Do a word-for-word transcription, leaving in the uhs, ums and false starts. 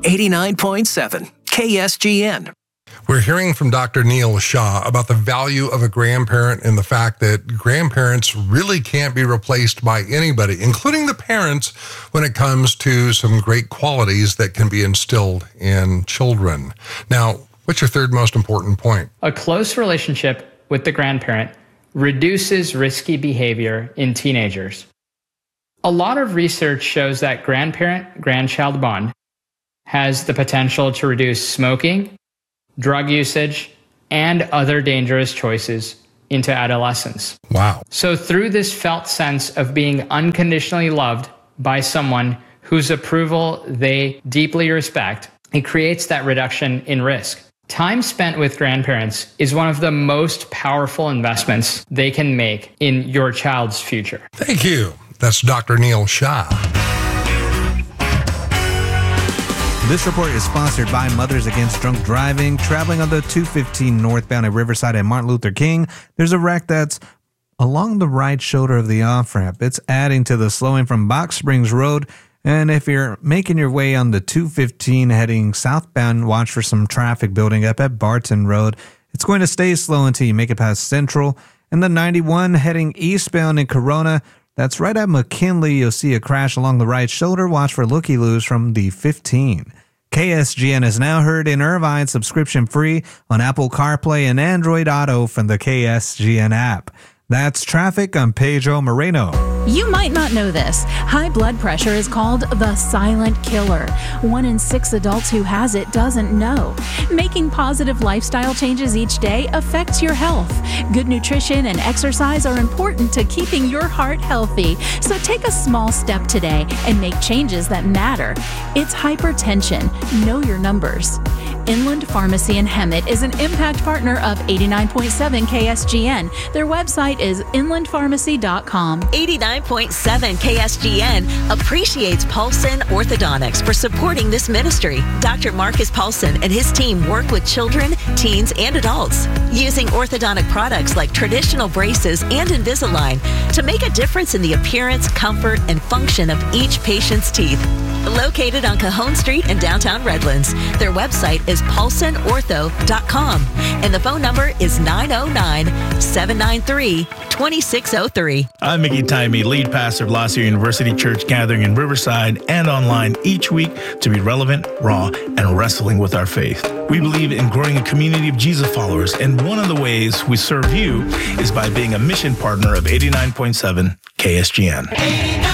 eighty-nine point seven K S G N. We're hearing from Doctor Neil Shah about the value of a grandparent and the fact that grandparents really can't be replaced by anybody, including the parents, when it comes to some great qualities that can be instilled in children. Now, what's your third most important point? A close relationship with the grandparent reduces risky behavior in teenagers. A lot of research shows that grandparent-grandchild bond has the potential to reduce smoking, drug usage, and other dangerous choices into adolescence. Wow. So through this felt sense of being unconditionally loved by someone whose approval they deeply respect, it creates that reduction in risk. Time spent with grandparents is one of the most powerful investments they can make in your child's future. Thank you. That's Doctor Neil Shah. This report is sponsored by Mothers Against Drunk Driving. Traveling on the two fifteen northbound at Riverside and Martin Luther King, there's a wreck that's along the right shoulder of the off-ramp. It's adding to the slowing from Box Springs Road. And if you're making your way on the two fifteen heading southbound, watch for some traffic building up at Barton Road. It's going to stay slow until you make it past Central. And the ninety-one heading eastbound in Corona, that's right at McKinley. You'll see a crash along the right shoulder. Watch for looky-loos from the fifteen. K S G N is now heard in Irvine, subscription free on Apple CarPlay and Android Auto from the K S G N app. That's traffic. I'm Pedro Moreno. You might not know this. High blood pressure is called the silent killer. One in six adults who has it doesn't know. Making positive lifestyle changes each day affects your health. Good nutrition and exercise are important to keeping your heart healthy. So take a small step today and make changes that matter. It's hypertension. Know your numbers. Inland Pharmacy in Hemet is an impact partner of eighty-nine point seven K S G N. Their website is inland pharmacy dot com. eighty-nine point seven K S G N appreciates Paulson Orthodontics for supporting this ministry. Doctor Marcus Paulson and his team work with children, teens, and adults using orthodontic products like traditional braces and Invisalign to make a difference in the appearance, comfort, and function of each patient's teeth. Located on Cajon Street in downtown Redlands, their website is paulson ortho dot com and the phone number is nine oh nine, seven nine three, two six oh three. I'm Mickey Taimi, lead pastor of La Sierra University Church, gathering in Riverside and online each week to be relevant, raw, and wrestling with our faith. We believe in growing a community of Jesus followers, and one of the ways we serve you is by being a mission partner of eighty-nine point seven K S G N.